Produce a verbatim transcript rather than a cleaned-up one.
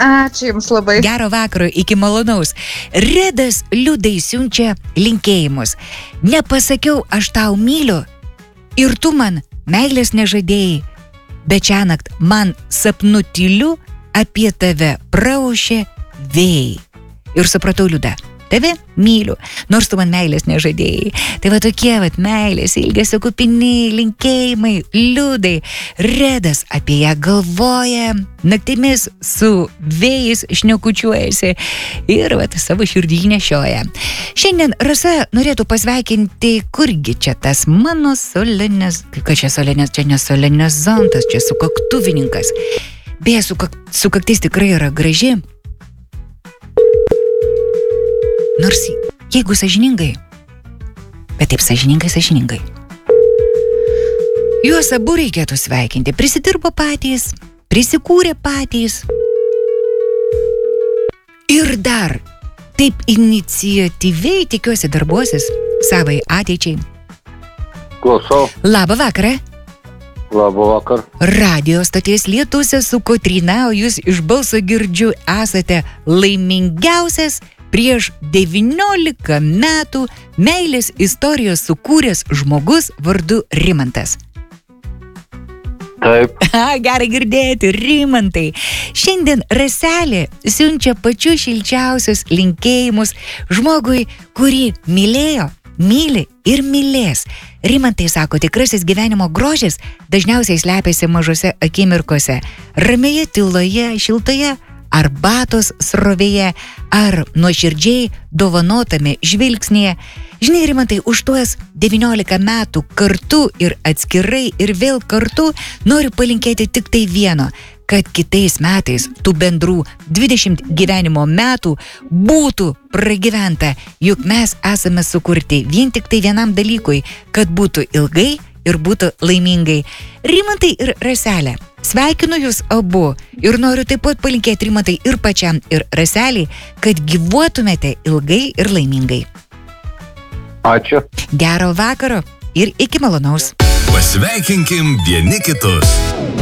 Ačiū Jums labai. Gero vakaro, iki malonaus. Redas Liudai siunčia linkėjimus. Nepasakiau, aš tau myliu ir tu man meilės nežadėjai, bet šiąnakt man sapnu tyliu apie tave praūšė vėjai. Ir supratau, Liuda, tave myliu, nors tu man meilės nežadėjai. Tai va tokie vat meilės, ilgesio kupini linkėjimai Liudai. Redas apie ją galvoja, naktimis su vėjais šnekučiuojasi ir vat savo širdį nešioja. Šiandien Rasa norėtų pasveikinti, kurgi čia tas mano solenės, kad čia solenės, čia nesolenės zontas, čia sukaktuvininkas. Beje, sukak, sukaktis tikrai yra graži. Nors jeigu sąžiningai, bet taip sąžiningai, sąžiningai. Juos abu reikėtų sveikinti. Prisidirbo patys, prisikūrė patys. Ir dar taip iniciatyviai tikiuosi darbuosis savai ateičiai. Klausau. Labą vakarą. Labą vakar. Radio stoties Lietuose su Kotryna, o jūs iš balso girdžiu esate laimingiausias prieš devyniolika metų meilės istorijos sukūręs žmogus vardu Rimantas. Taip. Gerai girdėti, Rimantai. Šiandien Raselė siunčia pačius šilčiausius linkėjimus žmogui, kurį mylėjo, myli ir mylės. Rimantai sako, tikrasis gyvenimo grožis dažniausiai slepiasi mažose akimirkose, ramioje tyloje, šiltoje arbatos srovėje ar nuoširdžiai dovanotame žvilgsnėje. Žinai, Rimantai, už tuos devyniolika metų kartu ir atskirai ir vėl kartu noriu palinkėti tik tai vieno, kad kitais metais tų bendrų dvidešimt gyvenimo metų būtų pragyventa, juk mes esame sukurti vien tik tai vienam dalykui, kad būtų ilgai ir būtų laimingai. Rimantai ir Raselė, sveikinu jūs abu ir noriu taip pat palinkėti Rimantai ir pačiam ir Raselį, kad gyvuotumėte ilgai ir laimingai. Ačiū. Gero vakaro ir iki malonaus. Pasveikinkim vieni kitus.